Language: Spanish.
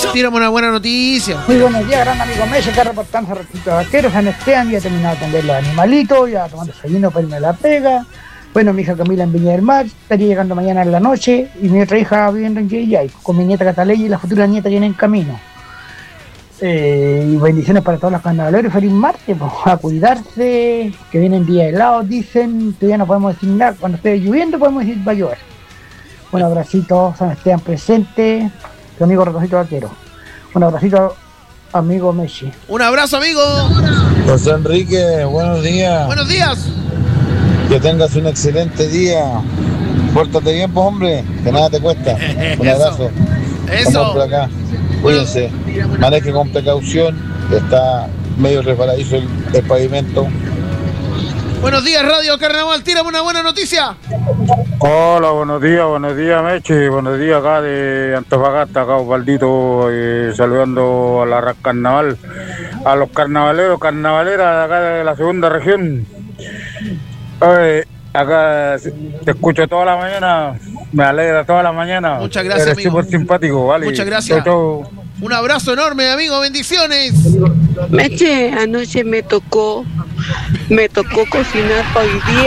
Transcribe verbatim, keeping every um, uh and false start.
Tírame una buena noticia. Muy buenos días, gran amigo Messi, acá reportando a Retito Vaqueros, San Esteban, ya he terminado de atender los animalitos, ya tomando desayuno para irme a la pega. Bueno, mi hija Camila en Viña del Mar, estaría llegando mañana en la noche, y mi otra hija viviendo en Yayay, con mi nieta Cataleya y la futura nieta viene en camino. Eh, y bendiciones para todos los carnavaleros, feliz martes, pues, a cuidarse, que vienen días helados, dicen, todavía no podemos decir nada, cuando esté lloviendo podemos decir va a llover. Un abracito, San Esteban presente, tu amigo Rotocito Vaquero. Un abracito, amigo Messi. Un abrazo, amigo. José Enrique, buenos días. Buenos días. Que tengas un excelente día. Pórtate bien, pues, hombre, que nada te cuesta. Un abrazo. Eso. Estamos por acá. Cuídense. Maneje con precaución. Está medio resbaladizo el, el pavimento. Buenos días, Radio Carnaval. Tírame una buena noticia. Hola, buenos días, buenos días, Meche. Buenos días acá de Antofagasta, acá Osvaldito, eh, saludando a la Rack Carnaval, a los carnavaleros, carnavaleras de acá de la segunda región. Oye, acá te escucho toda la mañana, me alegra toda la mañana. Muchas gracias, eres amigo. súper simpático, vale. Muchas gracias. Chau, chau. Un abrazo enorme, amigo. Bendiciones. Meche, anoche me tocó, me tocó cocinar para hoy día